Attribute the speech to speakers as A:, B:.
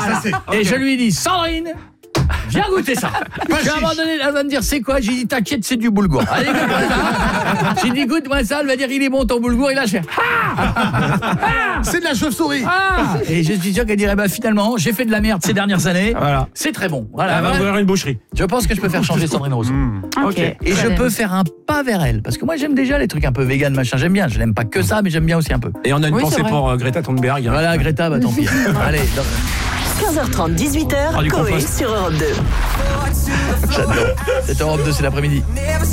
A: Et je lui dis, Sandrine, viens goûter ça. Puis à un moment donné, elle va me dire, c'est quoi? J'ai dit, t'inquiète, c'est du boulgour. Allez, goûte-moi ça. J'ai dit, goûte-moi ça. Elle va dire, il est bon ton boulgour. Et là, je fais,
B: c'est de la chauve-souris.
A: Et je suis sûr qu'elle dirait, finalement, j'ai fait de la merde ces dernières années. Voilà. C'est très bon. Voilà.
C: Elle va ouvrir une boucherie.
A: Je pense que je peux faire changer Sandrine Rousseau.
D: Okay.
A: Et je peux faire un pas vers elle. Parce que moi, j'aime déjà les trucs un peu vegan, machin. J'aime bien. Je n'aime pas que ça, mais j'aime bien aussi un peu.
C: Et on a une pensée pour Greta Thunberg.
A: Voilà, Greta, tant pis. Allez.
E: 15h30, 18h, Coé sur Europe 2.
A: J'adore. Cette Europe 2, c'est l'après-midi.